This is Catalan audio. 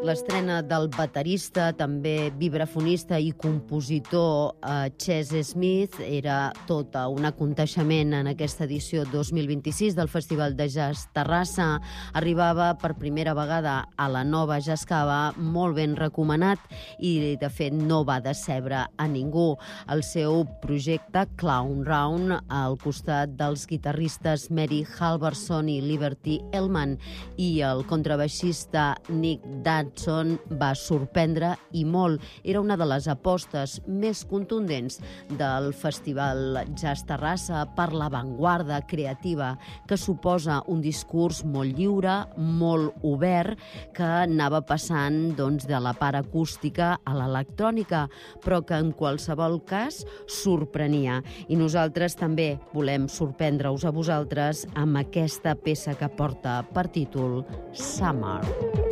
L'estrena del baterista, també vibrafonista i compositor Ches Smith era tot un aconteixement en aquesta edició 2026 del Festival de Jazz Terrassa. Arribava per primera vegada a la Nova Jazz Cava, molt ben recomanat i, de fet, no va decebre a ningú. El seu projecte, Clown Round, al costat dels guitarristes Mary Halverson i Liberty Ellman i el contrabaixista Nick Dodson, va sorprendre i molt. Era una de les apostes més contundents del Festival Jazz Terrassa per l'avantguarda creativa que suposa un discurs molt lliure, molt obert, que anava passant de la part acústica a l'electrònica, però que en qualsevol cas sorprenia. I nosaltres també volem sorprendre-us a vosaltres amb aquesta peça que porta per títol Summer.